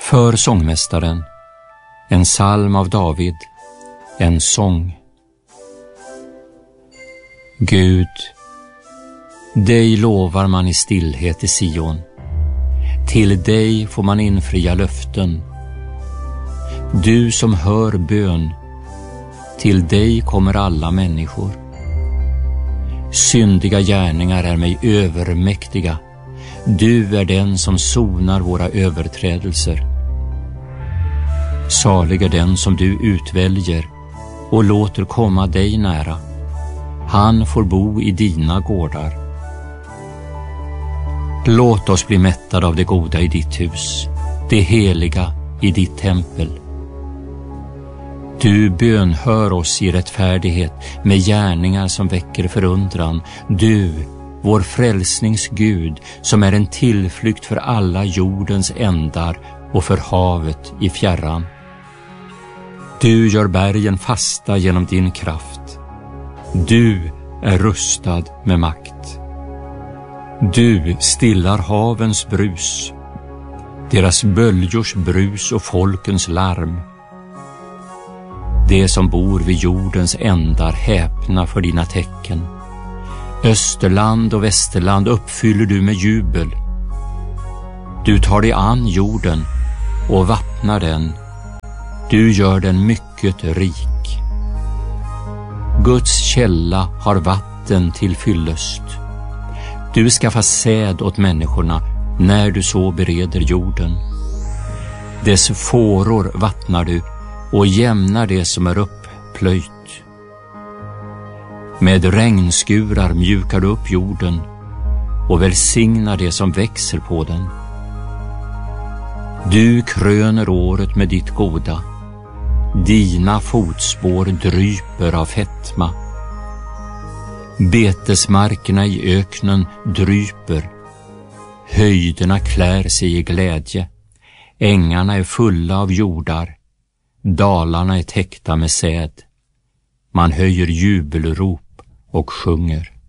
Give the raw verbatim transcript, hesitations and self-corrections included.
För sångmästaren, en psalm av David, en sång. Gud, dig lovar man i stillhet i Sion. Till dig får man infria löften. Du som hör bön, till dig kommer alla människor. Syndiga gärningar är mig övermäktiga. Du är den som sonar våra överträdelser. Salig är den som du utväljer och låter komma dig nära. Han får bo i dina gårdar. Låt oss bli mättade av det goda i ditt hus, det heliga i ditt tempel. Du bönhör oss i rättfärdighet med gärningar som väcker förundran. Du, vår frälsnings Gud, som är en tillflykt för alla jordens ändar och för havet i fjärran. Du gör bergen fasta genom din kraft. Du är rustad med makt. Du stillar havens brus, deras böljors brus och folkens larm. Det som bor vid jordens ändar häpna för dina tecken. Österland och västerland uppfyller du med jubel. Du tar dig an jorden och vattnar den. Du gör den mycket rik. Guds källa har vatten till fyllest. Du skaffar säd åt människorna när du så bereder jorden. Dess fåror vattnar du och jämnar det som är upplöjt. Med regnskurar mjukar du upp jorden och välsignar det som växer på den. Du kröner året med ditt goda. Dina fotspår dryper av fetma. Betesmarkerna i öknen dryper. Höjderna klär sig i glädje. Ängarna är fulla av jordar. Dalarna är täckta med säd. Man höjer jubelrop och sjunger.